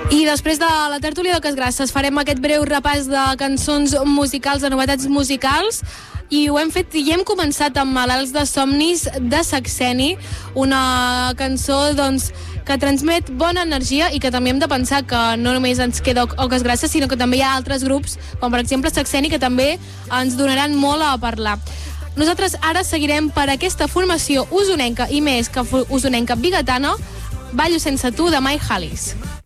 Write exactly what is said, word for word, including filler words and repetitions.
I després de la tertúlia d'Oques Grasses farem aquest breu repàs de cançons musicals, de novetats musicals, i ho hem fet i hem començat amb Malalts de somnis de Saxeni, una cançó doncs, que transmet bona energia i que també hem de pensar que no només ens queda Oques Grasses, sinó que també hi ha altres grups, com per exemple Saxeni, que també ens donaran molt a parlar. Nosaltres ara seguirem per aquesta formació usonenca i més que usonenca bigatana, Ballo sense tu de Mike Hallis.